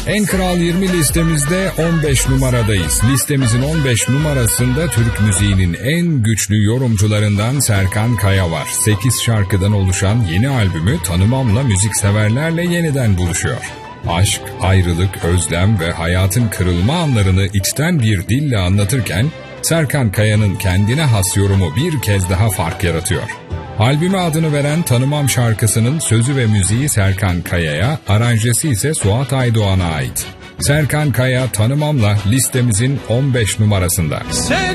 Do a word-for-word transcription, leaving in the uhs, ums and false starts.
En Kral yirmi listemizde on beş numaradayız. Listemizin on beş numarasında Türk müziğinin en güçlü yorumcularından Serkan Kaya var. sekiz şarkıdan oluşan yeni albümü Tanımam'la müzikseverlerle yeniden buluşuyor. Aşk, ayrılık, özlem ve hayatın kırılma anlarını içten bir dille anlatırken Serkan Kaya'nın kendine has yorumu bir kez daha fark yaratıyor. Albüme adını veren Tanımam şarkısının sözü ve müziği Serkan Kaya'ya, aranjesi ise Suat Aydoğan'a ait. Serkan Kaya Tanımam'la listemizin on beş numarasında.